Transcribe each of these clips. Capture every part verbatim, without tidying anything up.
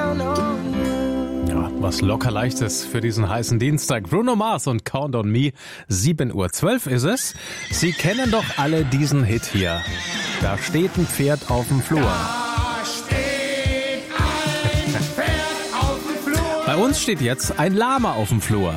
Ja, was locker leichtes für diesen heißen Dienstag. Bruno Mars und Count on Me. sieben Uhr zwölf ist es. Sie kennen doch alle diesen Hit hier. Da steht ein Pferd auf dem Flur. Da steht ein Pferd auf dem Flur. Bei uns steht jetzt ein Lama auf dem Flur.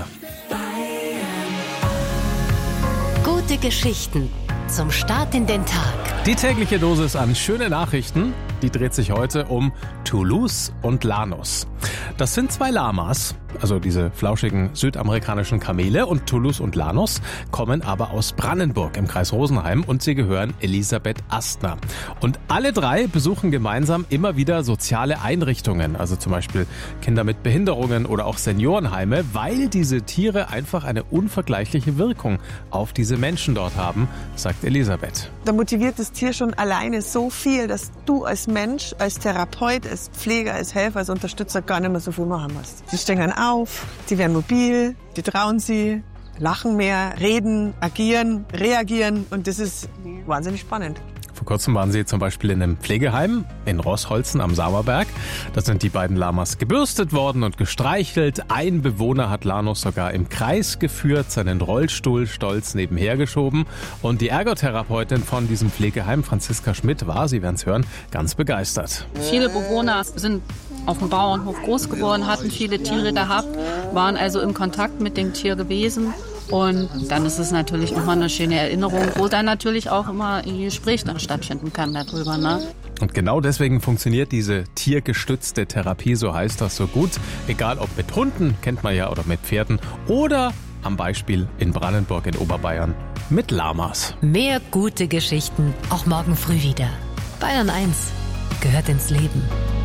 Gute Geschichten zum Start in den Tag. Die tägliche Dosis an schöne Nachrichten, die dreht sich heute um Toulouse und Llanos. Das sind zwei Lamas, also diese flauschigen südamerikanischen Kamele, und Toulouse und Llanos kommen aber aus Brandenburg im Kreis Rosenheim und sie gehören Elisabeth Astner. Und alle drei besuchen gemeinsam immer wieder soziale Einrichtungen, also zum Beispiel Kinder mit Behinderungen oder auch Seniorenheime, weil diese Tiere einfach eine unvergleichliche Wirkung auf diese Menschen dort haben, sagt Elisabeth. Da motiviert das Tier schon alleine so viel, dass du als Mensch, als Therapeut, als Pfleger, als Helfer, als Unterstützer gar nicht mehr so viel machen musst. Sie stehen dann auf, die werden mobil, die trauen sie, lachen mehr, reden, agieren, reagieren und das ist wahnsinnig spannend. Vor kurzem waren sie zum Beispiel in einem Pflegeheim in Roßholzen am Sauerberg. Da sind die beiden Lamas gebürstet worden und gestreichelt. Ein Bewohner hat Llanos sogar im Kreis geführt, seinen Rollstuhl stolz nebenher geschoben. Und die Ergotherapeutin von diesem Pflegeheim, Franziska Schmidt, war, Sie werden es hören, ganz begeistert. Viele Bewohner sind auf dem Bauernhof groß geworden, hatten viele Tiere gehabt, waren also im Kontakt mit dem Tier gewesen. Und dann ist es natürlich immer eine schöne Erinnerung, wo dann natürlich auch immer ein Gespräch dann stattfinden kann darüber, ne? Und genau deswegen funktioniert diese tiergestützte Therapie, so heißt das, so gut. Egal ob mit Hunden, kennt man ja, oder mit Pferden, oder am Beispiel in Brandenburg in Oberbayern mit Lamas. Mehr gute Geschichten auch morgen früh wieder. Bayern eins gehört ins Leben.